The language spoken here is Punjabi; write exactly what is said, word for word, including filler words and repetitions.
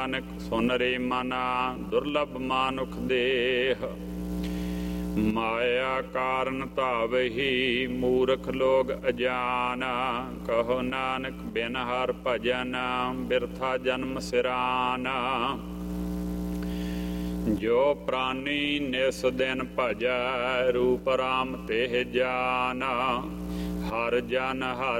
ਨਾਨਕ ਸੁਨ ਰੇ ਮਨਾ ਦੁਰਲਭ ਮਾਨੁਖ ਦੇਹ। ਮਾਇਆ ਕਾਰਨ ਧਾਵਹੀ ਮੂਰਖ ਲੋਗ ਅਜਾਨ। ਕਹੋ ਨਾਨਕ ਬਿਨ ਹਰ ਭਜਨ ਬਿਰਥਾ ਜਨਮ ਸਿਰਾਨ। ਜੋ ਪ੍ਰਾਨੀ ਨਿਸ ਦਿਨ ਭਜੈ ਰੂਪ ਰਾਮ ਤੇ ਜਾਨ। ਹਰ ਜਨ ਹਰ